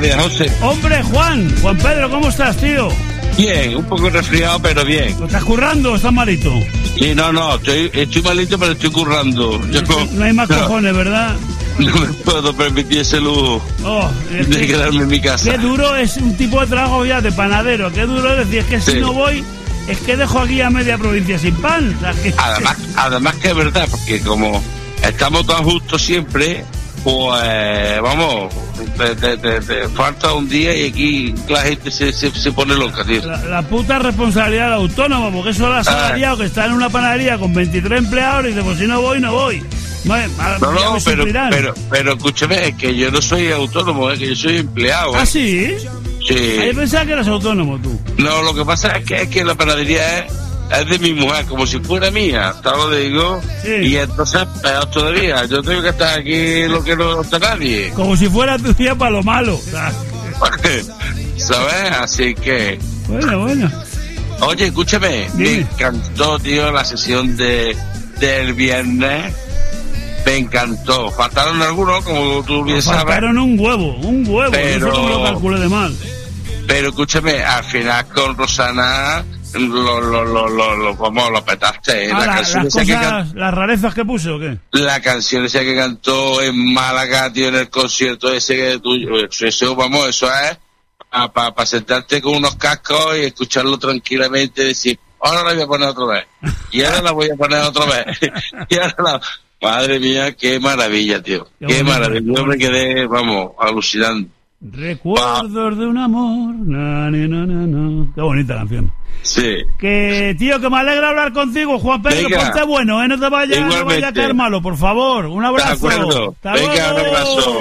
días, José. Hombre, Juan Pedro, ¿cómo estás, tío? Bien, un poco resfriado, pero bien. ¿Lo estás currando o estás malito? Sí, no, estoy malito, pero estoy currando. No hay más cojones, ¿verdad? No me puedo permitir ese lujo de quedarme en mi casa. Qué duro es un tipo de trabajo ya de panadero. Qué duro es decir, es que si no voy, es que dejo aquí a media provincia sin pan. O sea, Además que es verdad, porque como estamos tan justos siempre, pues vamos, te falta un día y aquí la gente se pone loca, tío. La puta responsabilidad del autónomo, porque eso es el asalariado que está en una panadería con 23 empleados y dice, pues si no voy, no voy. No, pero escúchame, es que yo no soy autónomo, es que yo soy empleado. ¿Ah, sí? Sí. Yo pensaba que eras autónomo tú. No, lo que pasa es que la panadería es de mi mujer, como si fuera mía, te lo digo. Sí. Y entonces, peor todavía, yo tengo que estar aquí lo que no está nadie. Como si fuera tu día para lo malo. ¿Sabes? Así que... Bueno. Oye, escúchame, me encantó, tío, la sesión del viernes. Me encantó. Faltaron algunos, como tú bien sabes. Faltaron un huevo. Pero, no sé cómo lo calculé de mal. Pero escúchame, al final con Rosana lo petaste. ¿Las rarezas que puse o qué? La canción esa que cantó en Málaga, tío, en el concierto ese que tuyo. Eso es para sentarte con unos cascos y escucharlo tranquilamente y decir, ahora la voy a poner otra vez. Y ahora la voy a poner otra vez. Y ahora Madre mía, qué maravilla, tío. Qué maravilla. Yo me quedé, alucinando. Recuerdos de un amor. Qué bonita canción. Sí. Que, tío, que me alegra hablar contigo, Juan Pedro. Ponte bueno, no te vaya a caer malo, por favor. Un abrazo. De acuerdo. Venga, un abrazo.